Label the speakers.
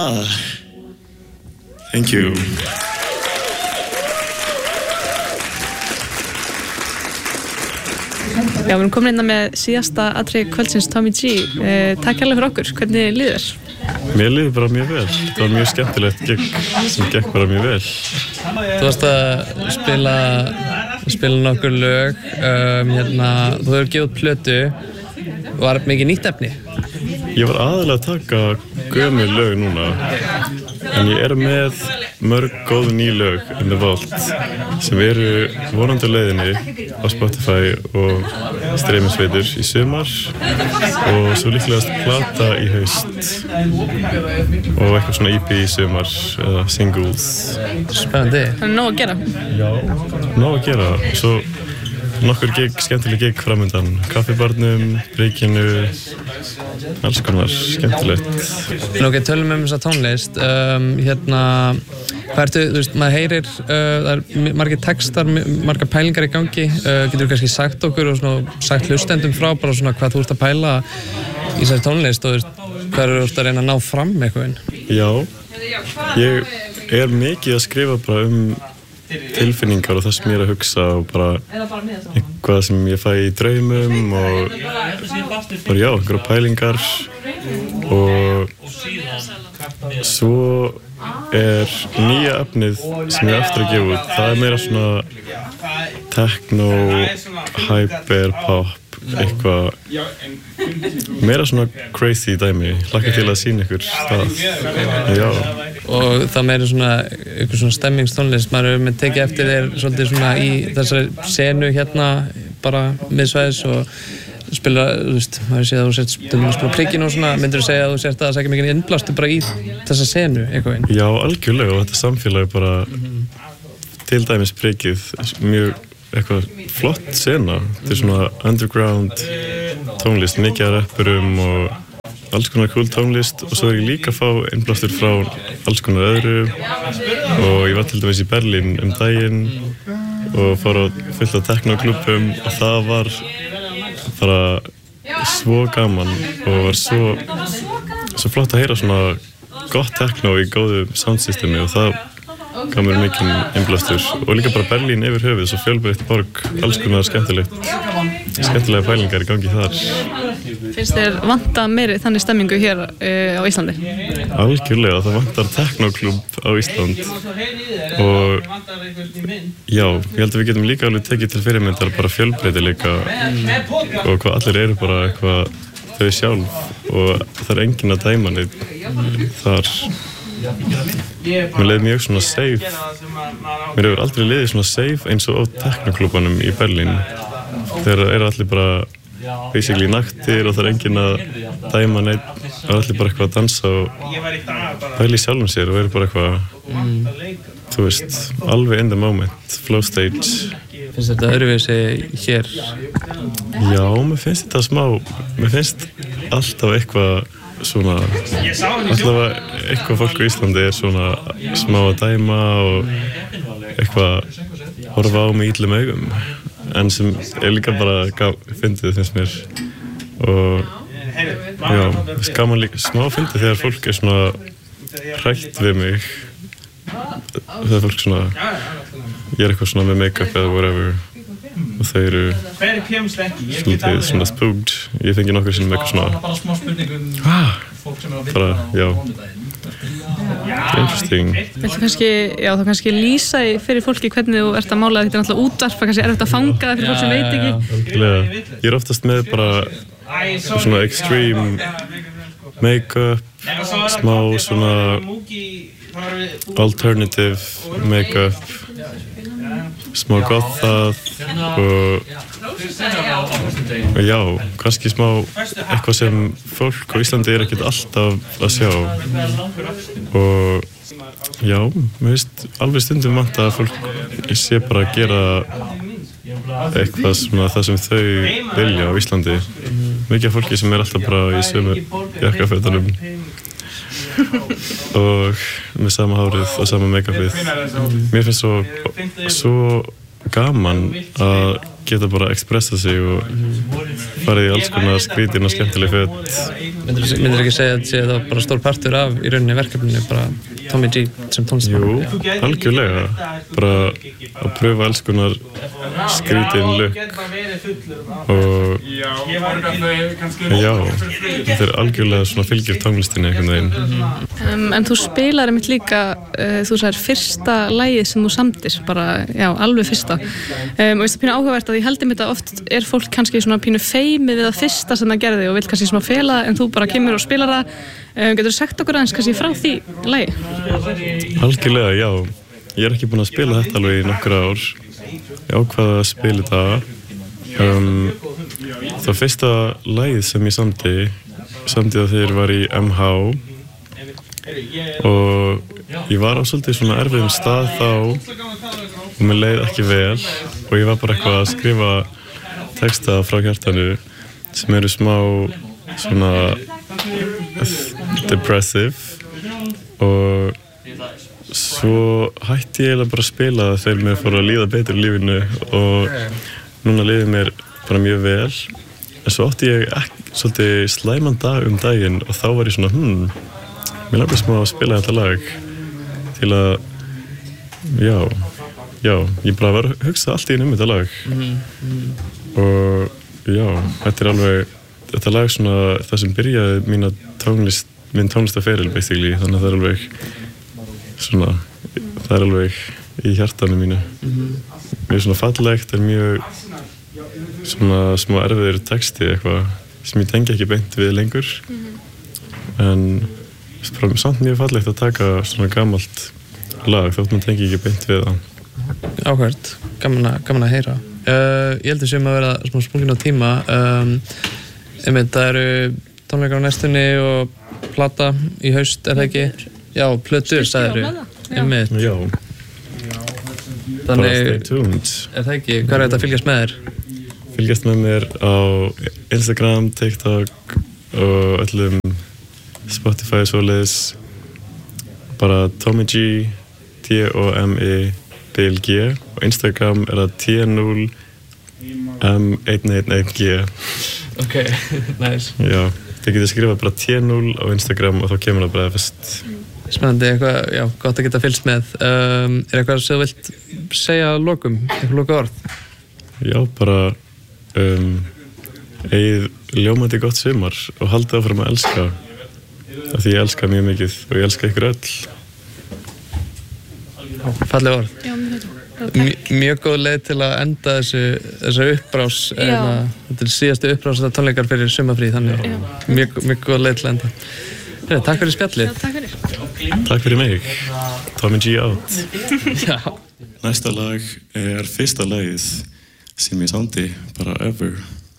Speaker 1: Thank you.
Speaker 2: Já, við erum komin inn með síðasta atriði kvöldsins, Tommy G. Takk hérlega fyrir okkur. Hvernig líður?
Speaker 1: Mér líður bara mjög vel. Það var mjög skemmtilegt gig sem gekk bara mjög vel.
Speaker 3: Þú varst að spila nokkur lög. Þú hefur gefið út plötu. Var mikið nýtt efni?
Speaker 1: Ég var aðalega að taka gömul lög núna, en ég er með mörg góð ný lög in the vault sem eru vonandi á leiðinni á Spotify og streymisveitur í sumar og svo líklegast plata í haust og eitthvað svona EP í sumar eða singles.
Speaker 3: Spennandi.
Speaker 2: Það er nóg að gera.
Speaker 1: Já, nóg að gera. Svo nokkur gig, skemmtileg gig framöndan, kaffibarnum, Bríkinu, alls konar skemmtilegt.
Speaker 3: Ok, tölum þessa tónlist. Hvað ertu, þú veist, maður heyrir, það er margir textar, margar pælingar í gangi. Getur þú kannski sagt okkur og svona, sagt hlustendum frá bara svona hvað þú ert að pæla í þessari tónlist og hvað þú ert að reyna að ná fram eitthvað?
Speaker 1: Já, ég er mikið að skrifa bara tilfinningar og það sem ég er að hugsa og bara eitthvað sem ég fæ í draumum og bara einhverja pælingar og svo er nýja efnið sem ég eftir að gefa út, það er meira svona techno, hyperpop, eitthvað meira svona crazy dæmi, hlakka til að sýna ykkur það. Já.
Speaker 3: Og það meira svona eitthvað svona stemmingstónlist, maður hefur tekið eftir þér svolítið svona í þessari senu hérna bara miðsvæðis og spila, þú veist, maður sé að þú sért stundum að spila prikkinn og svona, myndirðu segja að þú sért að sækja mikið innblástu bara í þessa senu eitthvað?
Speaker 1: Já, algjörlega, og þetta samfélag bara til dæmis prikkið, mjög eitthvað flott sena, þetta er svona underground tónlist, mikið af rappurum og alls konar cool tónlist og svo er ég líka að fá innblástur frá alls konar öðru og ég var til dæmis í Berlín daginn og fór á fullt af technoklúbbum og það var bara svo gaman og var svo flott að heyra svona gott techno í góðu soundsystemi og það gaf mér mikinn innblástur og líka bara Berlín yfir höfuð, svo fjölbreytt borg, alls konar skemmtilega pælingar í gangi þar.
Speaker 2: Finnst þér vanta meiri þannig stemmingu hér á Íslandi?
Speaker 1: Algjörlega, það vantar technoklúbb á Ísland og já, ég held að við getum líka alveg tekið til fyrirmyndar bara fjölbreytileika og hvað allir eru bara eitthvað þau sjálf og það er enginn að dæma neitt þar. Mér leið mjög svona safe. Mér hefur aldrei liðið svona safe eins og á technoklúbbanum í Berlín. Þegar eru allir bara basically naktir og það er enginn að dæma neitt. Það er allir bara eitthvað að dansa og pæla í sjálfum sér og eru bara eitthvað, þú veist, alveg in the moment, flow stage.
Speaker 3: Finnst þetta öðruvísi hér?
Speaker 1: Já, mér finnst þetta smá. Mér finnst alltaf eitthvað svona, alltaf eitthvað fólk á Íslandi er svona smá að dæma og eitthvað horfa á mig illum augum en sem er líka bara fyndið finnst mér og já, gaman líka smá fyndið þegar fólk er svona hrætt við mig þegar fólk svona ég er eitthvað svona með make-up eða whatever og þau eru svolítið svona spooked. Ég fengi nokkur sinnum eitthvað svona bara, já interesting.
Speaker 2: Viltu kannski lýsa fyrir fólki hvernig þú ert að mála þetta er náttúrulega útvarp, kannski erfitt að fanga það fyrir fólk sem veit ekki.
Speaker 1: Ég er oftast með bara svona extreme make-up, smá svona alternative make-up smá gothað og já, kannski smá eitthvað sem fólk á Íslandi er ekkert alltaf að sjá og já, mér finnst alveg stundum vant að fólk sé bara að gera eitthvað svona það sem þau vilja á Íslandi mikið af fólki sem er alltaf bara í sömu jakkafötunum og með sama hárið og sama make-upið. Mér finnst svo gaman að geta bara expressa sig og farið í alls konar skrítin og skemmtileg föt.
Speaker 3: Myndir ekki segja að það var bara stór partur af í rauninni verkefninu, bara Tommy G sem tónlistarmaður?
Speaker 1: Jú, algjörlega. Bara að pröfa alls konar skrítin look og já, þetta algjörlega svona fylgir tónlistinni einhvern veginn.
Speaker 2: En þú spilar einmitt líka, þú sagðir fyrsta lagið sem þú samdir, bara, já, alveg fyrsta. Og veist það pínu áhugavert að ég held einmitt að oft fólk kannski svona pínu feimið við það fyrsta sem það gerði og vil kannski svona fela en þú bara kemur og spilar það. Getur þú sagt okkur aðeins kannski frá því lagi?
Speaker 1: Algjörlega, já. Ég ekki búinn að spila þetta alveg í nokkur ár. Ég ákvað að spila þetta. Það fyrsta lagið sem ég samdi það þegar ég var í MH og ég var á svolítið svona erfiðum stað þá og mér leið ekki vel og ég var bara eitthvað að skrifa texta frá hjartanu sem eru smá svona depressive og svo hætti ég eiginlega bara að spila þegar mér fór að líða betur í lífinu og núna líður mér bara mjög vel en svo átti ég svolítið slæman dag daginn og þá var ég svona mér langar smá að spila þetta lag til að já, ég bara var að hugsa allt í einu þetta lag og já, þetta lag svona það sem byrjaði minn tónlistaferil basically, þannig að það alveg svona, það alveg í hjartanu mínu mjög svona fallegt en mjög svona smá erfiður texti eitthvað sem ég tengi ekki beint við lengur en samt mjög fallegt að taka svona gamalt lag þótt maður tengi ekki beint við það.
Speaker 3: Áhvert, gaman að heyra. Ég held að séum að vera smá sprungin á tíma. Það eru tónleikar á næstunni og plata í haust, það ekki? Já, plötur, sagðirðu.
Speaker 1: Já.
Speaker 3: Þannig,
Speaker 1: stay tuned.
Speaker 3: Það ekki? Hvað þetta að fylgjast með þér?
Speaker 1: Fylgjast með mér á Instagram, TikTok og öllum Spotify svoleiðis bara Tommy G TOMEBLG og Instagram það T0M111G
Speaker 3: Ok, nice.
Speaker 1: Já, þið getið skrifað bara T0 á Instagram og þá kemur það bara fyrst.
Speaker 3: Spennandi, eitthvað, já, gott að geta fylgst með. Eitthvað sem þú vilt segja að lokum, eitthvað lokaorð?
Speaker 1: Já, bara eigið ljómandi gott sumar og haldið áfram að elska af því ég elska mjög mikið og ég elska ykkur öll.
Speaker 3: Falleg orð.
Speaker 2: Já,
Speaker 3: Mjög góð leið til að enda þessu uppbrás. Þetta síðastu uppbrás þetta tónleikar fyrir sumarfrí, þannig mjög góð leið til að enda. Takk fyrir spjallið.
Speaker 2: Já, takk fyrir.
Speaker 1: Takk fyrir mig. Tommy G out.
Speaker 3: Já.
Speaker 1: Næsta lag fyrsta lagið sem ég samdi bara ever.